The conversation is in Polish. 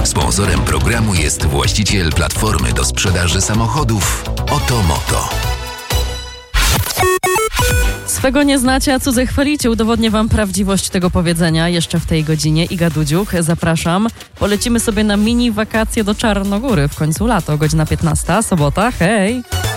Sponsorem programu jest właściciel platformy do sprzedaży samochodów Otomoto. Swego nie znacie, a cudze chwalicie. Udowodnię wam prawdziwość tego powiedzenia jeszcze w tej godzinie. Iga Dudziuch, zapraszam. Polecimy sobie na mini wakacje do Czarnogóry. W końcu lato, godzina 15, sobota. Hej!